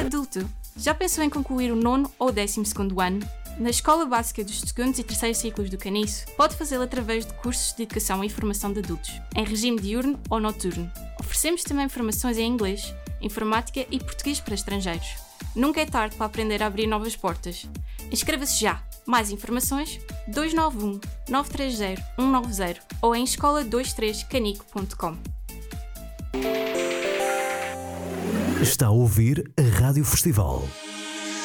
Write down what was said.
Adulto, já pensou em concluir o 9º ou 12º ano? Na Escola Básica dos 2º e 3º ciclos do Caniço, pode fazê-lo através de cursos de educação e formação de adultos, em regime diurno ou noturno. Oferecemos também formações em inglês, informática e português para estrangeiros. Nunca é tarde para aprender a abrir novas portas. Inscreva-se já! Mais informações 291 930 190 ou em escola23canico.com. Está a ouvir a Rádio Festival.